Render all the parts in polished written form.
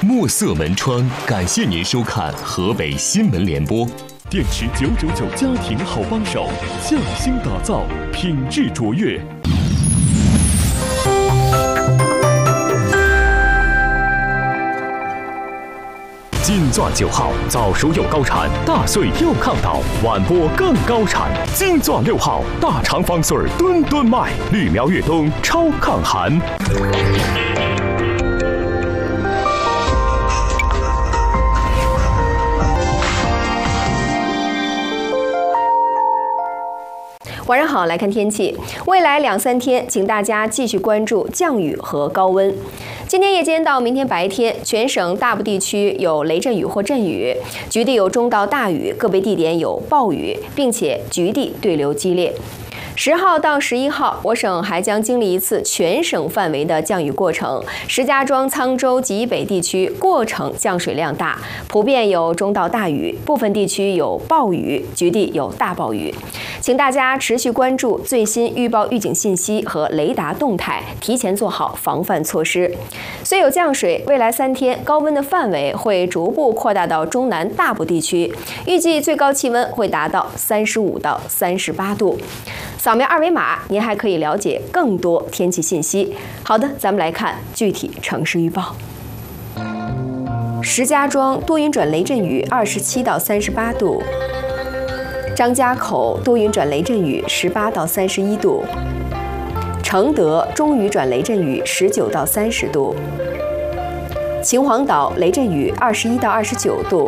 墨色门窗感谢您收看河北新闻联播。 电池999家庭好帮手，匠心打造，品质卓越。 金钻9号早熟又高产，大穗又抗倒，晚播更高产。金钻6号大肠方穗吨吨卖，绿苗越冬超抗寒。 晚上好，来看天气。未来2、3天，请大家继续关注降雨和高温。今天夜间到明天白天，全省大部地区有雷阵雨或阵雨，局地有中到大雨，个别地点有暴雨，并且局地对流激烈。10号到11号，我省还将经历一次全省范围的降雨过程。石家庄、沧州及以北地区过程降水量大，普遍有中到大雨，部分地区有暴雨，局地有大暴雨。请大家持续关注最新预报预警信息和雷达动态，提前做好防范措施。虽有降水，未来3天高温的范围会逐步扩大到中南大部地区，预计最高气温会达到35到38度。扫描2维码，您还可以了解更多天气信息。好的，咱们来看具体城市预报。石家庄多云转雷阵雨，27到38度；张家口多云转雷阵雨，18到31度；承德中雨转雷阵雨，19到30度；秦皇岛雷阵雨21到29度；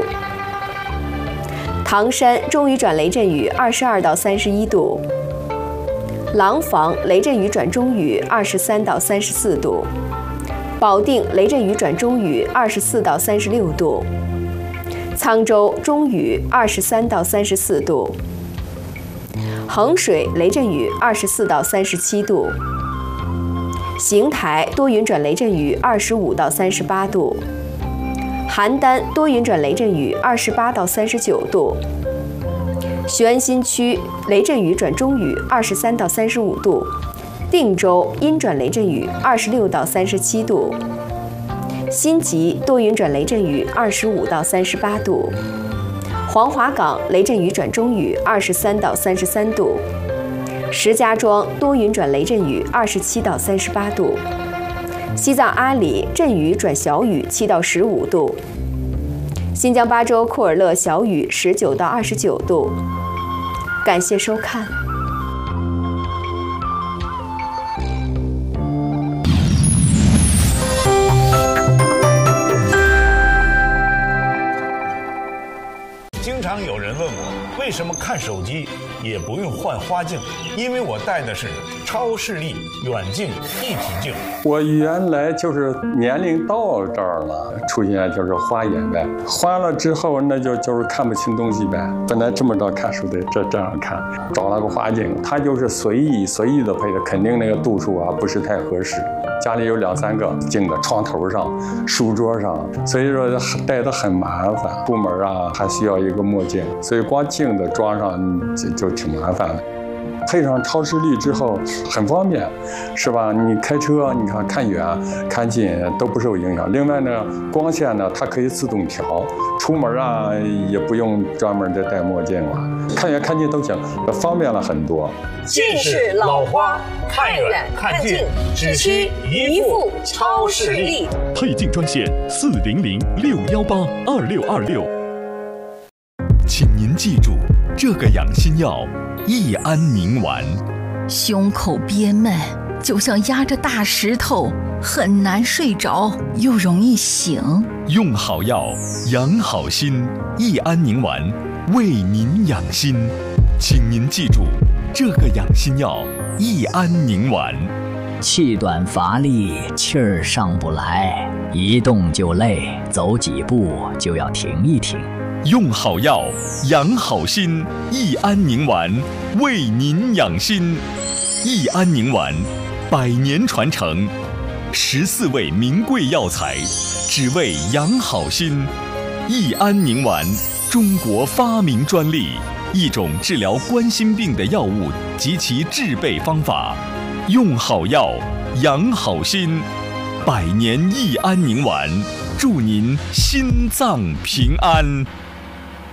唐山中雨转雷阵雨22到31度；廊坊雷阵雨转中雨23到34度；保定雷阵雨转中雨24到36度；沧州中雨23到34度；衡水雷阵雨24到37度；邢台多云转雷阵雨25到38度；邯郸多云转雷阵雨28到39度；雄安新区雷阵雨转中雨23到35度；定州阴转雷阵雨26到37度；新集多云转雷阵雨25到38度；黄华岗雷阵雨转中雨23到33度；石家庄多云转雷阵雨27到38度；西藏阿里阵雨转小雨7到15度；新疆巴州库尔勒小雨19到29度。感谢收看。 经常有人问我，为什么看手机也不用换花镜？因为我戴的是超视力远近一体镜。 我原来就是年龄到这儿了，出现就是花眼呗，换了之后那就是看不清东西呗。本来这么着看书的，这样看，找了个花镜，它就是随意的配的，肯定那个度数啊不是太合适。家里有2、3个镜子，床头上、书桌上，所以说戴得很麻烦。出门啊还需要一个墨镜，所以光镜子装上就挺麻烦的。配上超视力之后很方便，是吧？你开车，你看远看近都不受影响。另外呢，光线呢它可以自动调，出门啊也不用专门再戴墨镜了，看远看近都行，方便了很多。 近视老花，看远看近只需一副超视力。 配镜专线400-618-2626。 请您记住，这个养心药益安宁丸。 胸口憋闷，就像压着大石头，很难睡着，又容易醒。 用好药，养好心，益安宁丸为您养心。请您记住，这个养心药益安宁丸。 气短乏力，气儿上不来，一动就累，走几步就要停一停。 用好药，养好心，益安宁丸为您养心。益安宁丸100年传承，14味名贵药材，只为养好心。益安宁丸，中国发明专利，一种治疗冠心病的药物及其制备方法。用好药，养好心。 百年益安宁丸，祝您心脏平安。